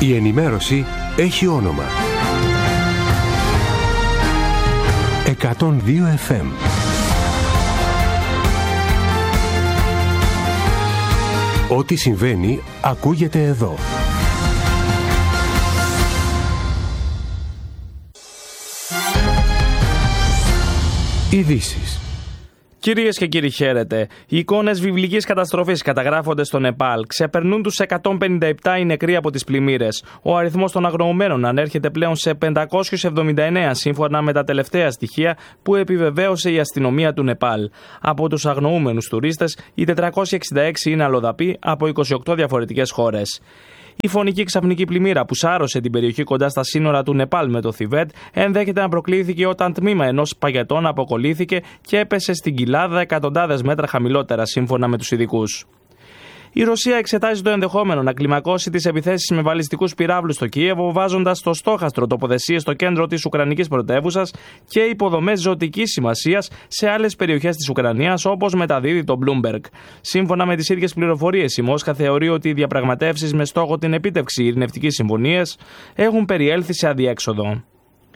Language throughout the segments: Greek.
Η ενημέρωση έχει όνομα. 102 FM. Ό,τι συμβαίνει ακούγεται εδώ. Ειδήσεις. Κυρίες και κύριοι, χαίρετε. Οι εικόνες βιβλικής καταστροφής καταγράφονται στο Νεπάλ. Ξεπερνούν τους 157 οι νεκροί από τις πλημμύρες. Ο αριθμός των αγνοωμένων ανέρχεται πλέον σε 579 σύμφωνα με τα τελευταία στοιχεία που επιβεβαίωσε η αστυνομία του Νεπάλ. Από τους αγνοούμενους τουρίστες, οι 466 είναι αλλοδαποί από 28 διαφορετικές χώρες. Η φωνική ξαφνική πλημμύρα που σάρωσε την περιοχή κοντά στα σύνορα του Νεπάλ με το Θιβέτ ενδέχεται να προκλήθηκε όταν τμήμα ενός παγετώνα αποκολλήθηκε και έπεσε στην κοιλάδα εκατοντάδες μέτρα χαμηλότερα, σύμφωνα με τους ειδικούς. Η Ρωσία εξετάζει το ενδεχόμενο να κλιμακώσει τις επιθέσεις με βαλιστικούς πυράβλους στο Κίεβο, βάζοντας στο στόχαστρο τοποθεσίες στο κέντρο της Ουκρανικής πρωτεύουσας και υποδομές ζωτικής σημασίας σε άλλες περιοχές της Ουκρανίας, όπως μεταδίδει το Bloomberg. Σύμφωνα με τις ίδιες πληροφορίες, η Μόσχα θεωρεί ότι οι διαπραγματεύσεις με στόχο την επίτευξη ειρηνευτικής συμφωνίας έχουν περιέλθει σε αδιέξοδο.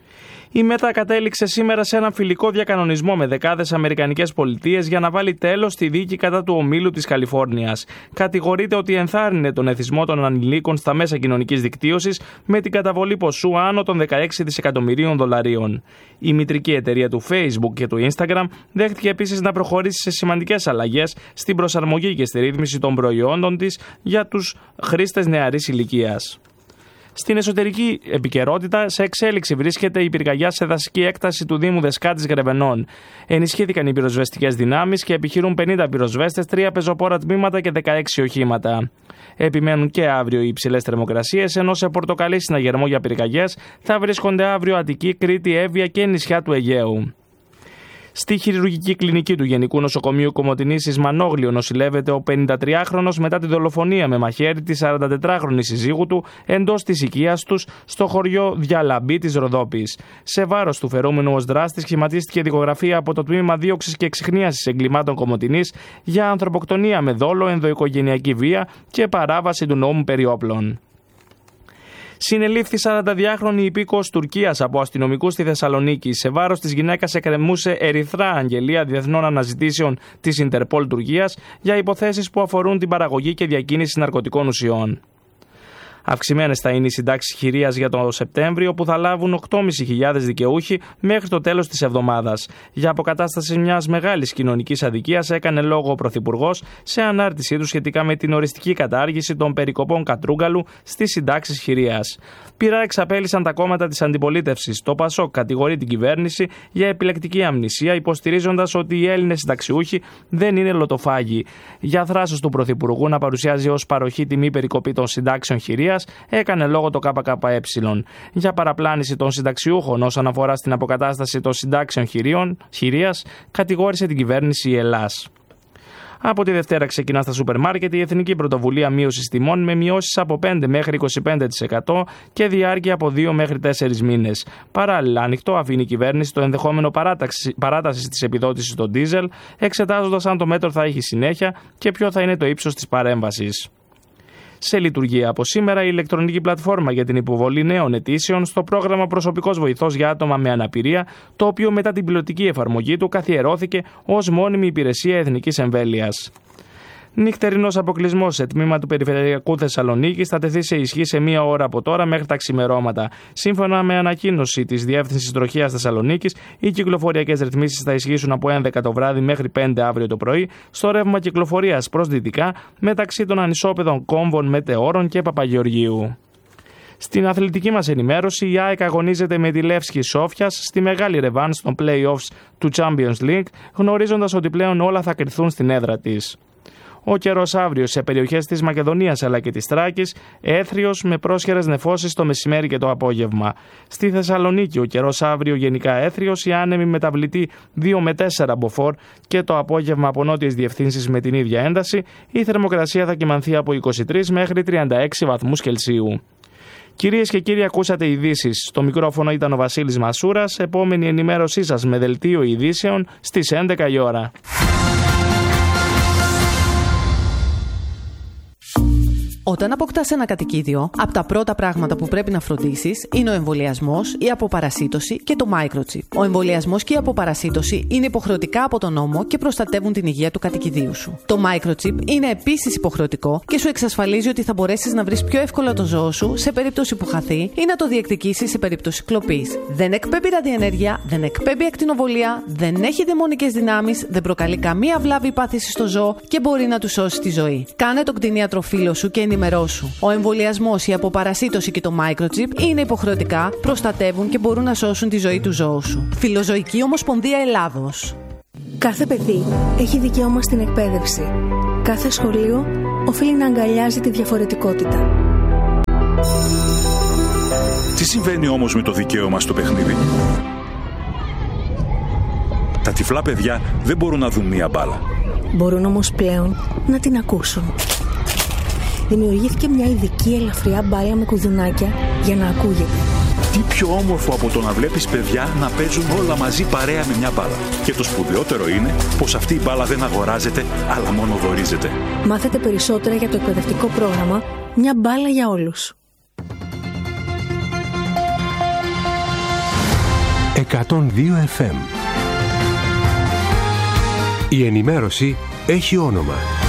Η ΜΕΤΑ κατέληξε σήμερα σε έναν φιλικό διακανονισμό με δεκάδες αμερικανικές πολιτείες για να βάλει τέλος στη δίκη κατά του ομίλου της Καλιφόρνιας. Κατηγορείται ότι ενθάρρυνε τον εθισμό των ανηλίκων στα μέσα κοινωνικής δικτύωσης με την καταβολή ποσού άνω των 16 δισεκατομμυρίων δολαρίων. Η μητρική εταιρεία του Facebook και του Instagram δέχτηκε επίσης να προχωρήσει σε σημαντικές αλλαγές στην προσαρμογή και στη ρύθμιση των προϊόντων της για τους χρήστες νεαρής ηλικίας. Στην εσωτερική επικαιρότητα, σε εξέλιξη βρίσκεται η πυρκαγιά σε δασική έκταση του Δήμου Δεσκάτης Γρεβενών. Ενισχύθηκαν οι πυροσβεστικές δυνάμεις και επιχειρούν 50 πυροσβέστες, 3 πεζοπόρα τμήματα και 16 οχήματα. Επιμένουν και αύριο οι υψηλές θερμοκρασίες, ενώ σε πορτοκαλί συναγερμό για πυρκαγιές θα βρίσκονται αύριο Αττική, Κρήτη, Εύβοια και νησιά του Αιγαίου. Στη χειρουργική κλινική του Γενικού Νοσοκομείου Κομοτηνής Ισμανόγλιο νοσηλεύεται ο 53χρονος μετά τη δολοφονία με μαχαίρι της 44χρονης συζύγου του εντός της οικίας τους στο χωριό Διαλαμπή της Ροδόπης. Σε βάρος του φερόμενου ως δράστης σχηματίστηκε δικογραφία από το Τμήμα Δίωξης και Εξιχνίασης Εγκλημάτων Κομοτηνής για ανθρωποκτονία με δόλο, ενδοοικογενειακή βία και παράβαση του νόμου περί όπλων. Συνελήφθη 42χρονη υπήκοος Τουρκίας από αστυνομικούς στη Θεσσαλονίκη. Σε βάρος της γυναίκας εκκρεμούσε ερυθρά αγγελία διεθνών αναζητήσεων της Ιντερπολ Τουρκίας για υποθέσεις που αφορούν την παραγωγή και διακίνηση ναρκωτικών ουσιών. Αυξημένες θα είναι οι συντάξεις χειρίας για τον Σεπτέμβριο, που θα λάβουν 8.500 δικαιούχοι μέχρι το τέλος της εβδομάδας. Για αποκατάσταση μιας μεγάλης κοινωνικής αδικίας έκανε λόγο ο Πρωθυπουργός σε ανάρτησή του σχετικά με την οριστική κατάργηση των περικοπών Κατρούγκαλου στις συντάξεις χειρίας. Πειρά εξαπέλυσαν τα κόμματα της αντιπολίτευσης. Το ΠΑΣΟΚ κατηγορεί την κυβέρνηση για επιλεκτική αμνησία, υποστηρίζοντας ότι οι Έλληνες συνταξιούχοι δεν είναι λοτοφάγοι. Για θράσος του Πρωθυπουργού να παρουσιάζει ως παροχή τιμή περικοπή των συντάξεων χειρίας, έκανε λόγο το ΚΚΕ. Για παραπλάνηση των συνταξιούχων όσον αφορά στην αποκατάσταση των συντάξεων χειρίας, κατηγόρησε την κυβέρνηση η Ελλάς. Από τη Δευτέρα ξεκινά στα σούπερ μάρκετ η Εθνική Πρωτοβουλία Μείωσης Τιμών με μειώσεις από 5 μέχρι 25% και διάρκεια από 2 μέχρι 4 μήνες. Παράλληλα, ανοιχτό αφήνει η κυβέρνηση το ενδεχόμενο παράτασης της επιδότησης στο ντίζελ, εξετάζοντας αν το μέτρο θα έχει συνέχεια και ποιο θα είναι το ύψος της παρέμβασης. Σε λειτουργία από σήμερα η ηλεκτρονική πλατφόρμα για την υποβολή νέων αιτήσεων στο πρόγραμμα Προσωπικός Βοηθός για άτομα με αναπηρία, το οποίο μετά την πιλωτική εφαρμογή του καθιερώθηκε ως μόνιμη υπηρεσία εθνικής εμβέλειας. Νυχτερινός αποκλεισμός σε τμήμα του Περιφερειακού Θεσσαλονίκης θα τεθεί σε ισχύ σε 1 ώρα από τώρα μέχρι τα ξημερώματα. Σύμφωνα με ανακοίνωση της Διεύθυνσης Τροχέας Θεσσαλονίκης, οι κυκλοφοριακές ρυθμίσεις θα ισχύσουν από 11 το βράδυ μέχρι 5 αύριο το πρωί στο ρεύμα κυκλοφορίας προς δυτικά μεταξύ των ανισόπεδων κόμβων Μετεώρων και Παπαγεωργίου. Στην αθλητική μας ενημέρωση, η ΑΕΚ αγωνίζεται με τη Λεύσκη Σόφιας στη μεγάλη ρεβάνς των play-offs του Champions League, γνωρίζοντας ότι πλέον όλα θα κριθούν στην έδρα της. Ο καιρός αύριο σε περιοχές της Μακεδονίας αλλά και της Θράκης, έθριος με πρόσχερες νεφώσεις το μεσημέρι και το απόγευμα. Στη Θεσσαλονίκη ο καιρός αύριο γενικά έθριος, η άνεμη μεταβλητή 2 με 4 μποφόρ και το απόγευμα από νότιες διευθύνσεις με την ίδια ένταση. Η θερμοκρασία θα κυμανθεί από 23 μέχρι 36 βαθμούς Κελσίου. Κυρίες και κύριοι, ακούσατε ειδήσεις. Στο μικρόφωνο ήταν ο Βασίλης Μασούρας. Επόμενη ενημέρωσή σας με δελτίο ειδήσεων στις 11 η ώρα. Όταν αποκτάς ένα κατοικίδιο, από τα πρώτα πράγματα που πρέπει να φροντίσεις είναι ο εμβολιασμός, η αποπαρασίτωση και το microchip. Ο εμβολιασμός και η αποπαρασίτωση είναι υποχρεωτικά από τον νόμο και προστατεύουν την υγεία του κατοικιδίου σου. Το microchip είναι επίσης υποχρεωτικό και σου εξασφαλίζει ότι θα μπορέσεις να βρεις πιο εύκολα το ζώο σου σε περίπτωση που χαθεί ή να το διεκδικήσεις σε περίπτωση κλοπής. Δεν εκπέμπει ραδιενέργεια, δεν εκπέμπει ακτινοβολία, δεν έχει δαιμονικές δυνάμεις, δεν προκαλεί καμία βλάβη ή πάθηση στο ζώο και μπορεί να του σώσει τη ζωή. Κάνε τον κτηνίατρο φίλο σου και ενημερώσου. Ο εμβολιασμός, η αποπαρασίτωση και το microchip είναι υποχρεωτικά, προστατεύουν και μπορούν να σώσουν τη ζωή του ζώου σου. Φιλοζωική Ομοσπονδία Ελλάδος. Κάθε παιδί έχει δικαίωμα στην εκπαίδευση. Κάθε σχολείο οφείλει να αγκαλιάζει τη διαφορετικότητα. Τι συμβαίνει όμως με το δικαίωμα στο παιχνίδι? Τα τυφλά παιδιά δεν μπορούν να δουν μία μπάλα. Μπορούν όμως πλέον να την ακούσουν. Δημιουργήθηκε μια ειδική ελαφριά μπάλα με κουδουνάκια για να ακούγεται. Τι πιο όμορφο από το να βλέπεις παιδιά να παίζουν όλα μαζί παρέα με μια μπάλα. Και το σπουδαιότερο είναι πως αυτή η μπάλα δεν αγοράζεται, αλλά μόνο δωρίζεται. Μάθετε περισσότερα για το εκπαιδευτικό πρόγραμμα «Μια μπάλα για όλους». 102 FM. Η ενημέρωση έχει όνομα.